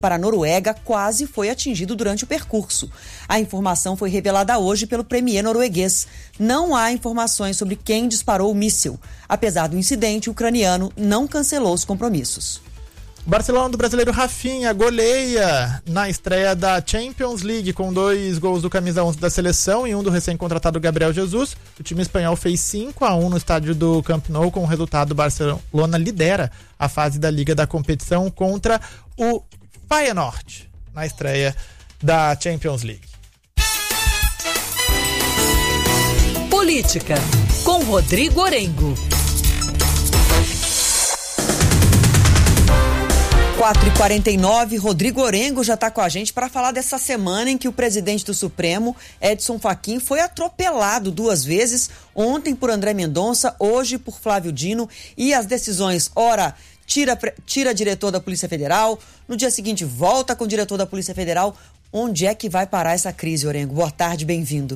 para a Noruega quase foi atingido durante o percurso. A informação foi revelada hoje pelo premier norueguês. Não há informações sobre quem disparou o míssil. Apesar do incidente, o ucraniano não cancelou os compromissos. O Barcelona do brasileiro Rafinha goleia na estreia da Champions League com 2 gols do camisa 11 da seleção e um do recém-contratado Gabriel Jesus. O time espanhol fez 5-1 no estádio do Camp Nou. Com o resultado, o Barcelona lidera a fase da Liga da competição contra o Feyenoord na estreia da Champions League. Política, com Rodrigo Orengo. 4h49, Rodrigo Orengo já está com a gente para falar dessa semana em que o presidente do Supremo, Edson Fachin, foi atropelado 2 vezes, ontem por André Mendonça, hoje por Flávio Dino, e as decisões, ora, tira diretor da Polícia Federal, no dia seguinte volta com o diretor da Polícia Federal. Onde é que vai parar essa crise, Orengo? Boa tarde, bem-vindo.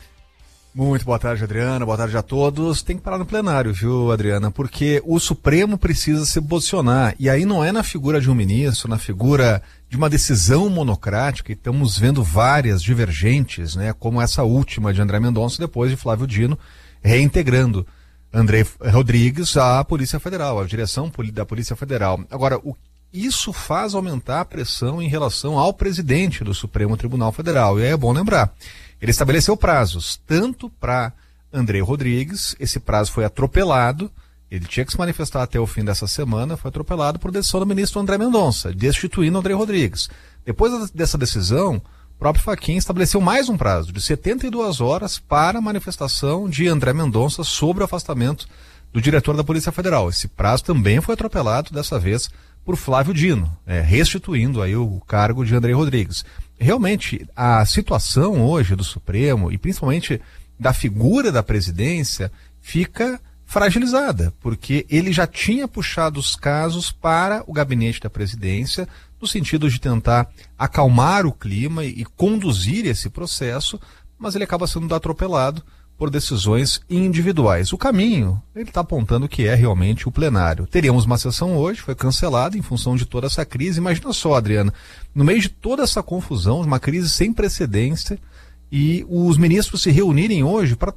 Muito boa tarde, Adriana, boa tarde a todos. Tem que parar no plenário, viu, Adriana? Porque o Supremo precisa se posicionar, e aí não é na figura de um ministro, na figura de uma decisão monocrática, e estamos vendo várias divergentes, né, como essa última de André Mendonça, depois de Flávio Dino reintegrando André Rodrigues à Polícia Federal, à direção da Polícia Federal. Agora, isso faz aumentar a pressão em relação ao presidente do Supremo Tribunal Federal, e aí é bom lembrar. Ele estabeleceu prazos, tanto para André Rodrigues, esse prazo foi atropelado, ele tinha que se manifestar até o fim dessa semana, foi atropelado por decisão do ministro André Mendonça, destituindo André Rodrigues. Depois dessa decisão, o próprio Fachin estabeleceu mais um prazo de 72 horas para a manifestação de André Mendonça sobre o afastamento do diretor da Polícia Federal. Esse prazo também foi atropelado, dessa vez, por Flávio Dino, restituindo aí o cargo de André Rodrigues. Realmente, a situação hoje do Supremo, e principalmente da figura da presidência, fica fragilizada, porque ele já tinha puxado os casos para o gabinete da presidência, no sentido de tentar acalmar o clima e conduzir esse processo, mas ele acaba sendo atropelado por decisões individuais. O caminho, ele está apontando que é realmente o plenário. Teríamos uma sessão hoje, foi cancelada em função de toda essa crise. Imagina só, Adriana, no meio de toda essa confusão, uma crise sem precedência, e os ministros se reunirem hoje para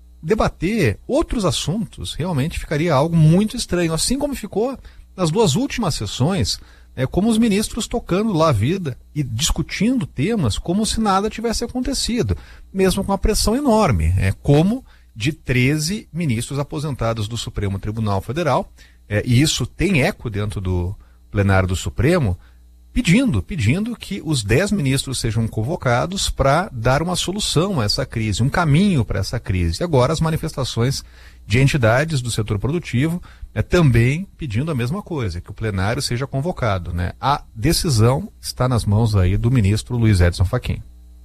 debater outros assuntos, realmente ficaria algo muito estranho, assim como ficou nas 2 últimas sessões, como os ministros tocando lá a vida e discutindo temas como se nada tivesse acontecido, mesmo com a pressão enorme, como de 13 ministros aposentados do Supremo Tribunal Federal, e isso tem eco dentro do plenário do Supremo, pedindo que os 10 ministros sejam convocados para dar uma solução a essa crise, um caminho para essa crise. E agora as manifestações de entidades do setor produtivo também pedindo a mesma coisa, que o plenário seja convocado, né? A decisão está nas mãos aí do ministro Luiz Edson Fachin.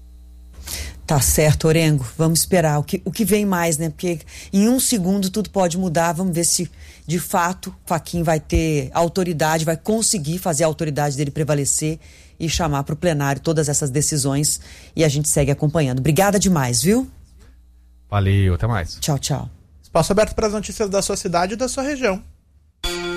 Tá certo, Orengo, vamos esperar o que vem mais, né? Porque em 1 segundo tudo pode mudar. Vamos ver se de fato Fachin vai ter autoridade, vai conseguir fazer a autoridade dele prevalecer e chamar para o plenário todas essas decisões, e a gente segue acompanhando. Obrigada demais, viu? Valeu, até mais. Tchau, tchau. Espaço aberto para as notícias da sua cidade e da sua região.